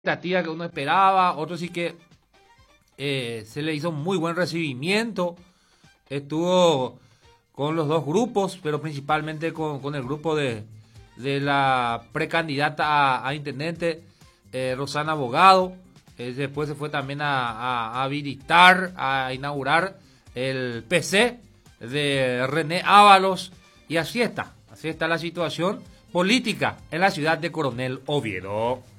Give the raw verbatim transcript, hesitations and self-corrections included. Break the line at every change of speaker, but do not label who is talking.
expectativa que uno esperaba, otro sí que eh, se le hizo muy buen recibimiento, estuvo con los dos grupos, pero principalmente con, con el grupo de, de la precandidata a, a intendente, eh, Rosana Abogado. Eh, después se fue también a, a, a habilitar, a inaugurar el P C de René Ábalos, y así está, así está la situación política en la ciudad de Coronel Oviedo.